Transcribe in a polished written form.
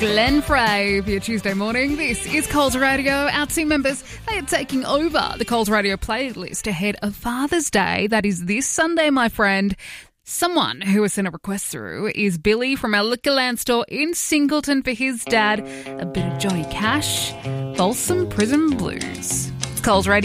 Glenn Frey for your Tuesday morning. This is Coles Radio. Our team members, they are taking over the Coles Radio playlist ahead of Father's Day. That is this Sunday, my friend. Someone who has sent a request through is Billy from our Liquorland store in Singleton for his dad. A bit of Johnny Cash, Folsom Prison Blues. It's Coles Radio.